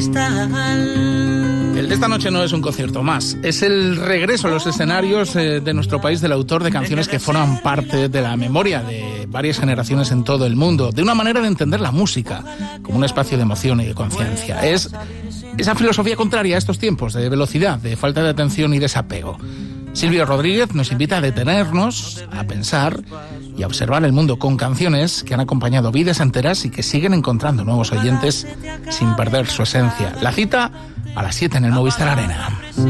cristal. El de esta noche no es un concierto más, es el regreso a los escenarios de nuestro país del autor de canciones que forman parte de la memoria de varias generaciones en todo el mundo, de una manera de entender la música como un espacio de emoción y de conciencia. Es esa filosofía contraria a estos tiempos de velocidad, de falta de atención y desapego. Silvio Rodríguez nos invita a detenernos, a pensar y a observar el mundo con canciones que han acompañado vidas enteras y que siguen encontrando nuevos oyentes sin perder su esencia. La cita a las 7 en el Movistar Arena.